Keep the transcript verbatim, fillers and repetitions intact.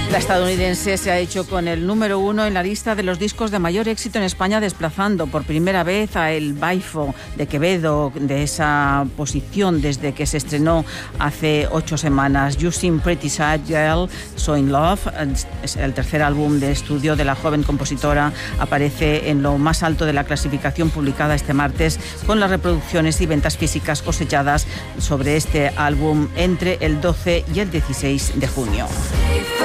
La estadounidense se ha hecho con el número uno en la lista de los discos de mayor éxito en España, desplazando por primera vez a El Baifo de Quevedo de esa posición desde que se estrenó hace ocho semanas. You Seem Pretty Sad Girl, So In Love, es el tercer álbum de estudio de la joven compositora, aparece en lo más alto de la clasificación publicada este martes, con las reproducciones y ventas físicas cosechadas sobre este álbum entre el doce y el dieciséis de junio.